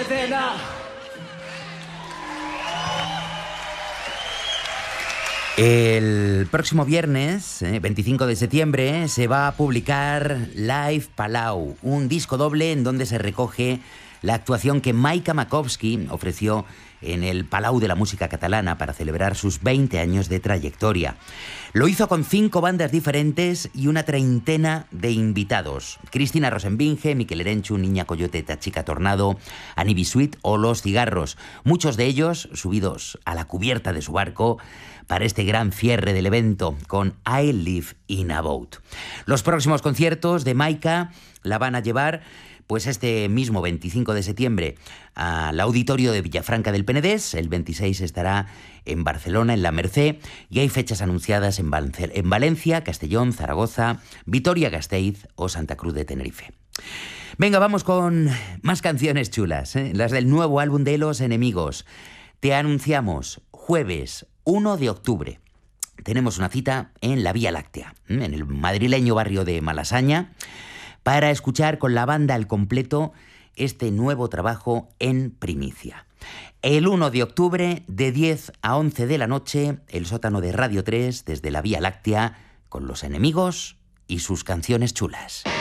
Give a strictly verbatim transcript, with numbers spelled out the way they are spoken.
escena. El próximo viernes, eh, veinticinco de septiembre, se va a publicar Live Palau, un disco doble en donde se recoge la actuación que Maika Makovsky ofreció en el Palau de la Música Catalana para celebrar sus veinte años de trayectoria. Lo hizo con cinco bandas diferentes y una treintena de invitados. Cristina Rosenbinge, Miquel Erenchu, Niña Coyote, Tachica Tornado, Annie Bisuit o Los Cigarros. Muchos de ellos subidos a la cubierta de su barco para este gran cierre del evento con I Live in a Boat. Los próximos conciertos de Maika la van a llevar pues este mismo veinticinco de septiembre al Auditorio de Villafranca del Penedés, el veintiséis estará en Barcelona, en La Merced, y hay fechas anunciadas en, Val- en Valencia, Castellón, Zaragoza, Vitoria-Gasteiz o Santa Cruz de Tenerife. Venga, vamos con más canciones chulas, ¿eh? Las del nuevo álbum de Los Enemigos. Te anunciamos jueves uno de octubre. Tenemos una cita en la Vía Láctea, en el madrileño barrio de Malasaña, para escuchar con la banda al completo este nuevo trabajo en primicia. El uno de octubre, de diez a once de la noche, el sótano de Radio tres, desde la Vía Láctea, con Los Enemigos y sus canciones chulas.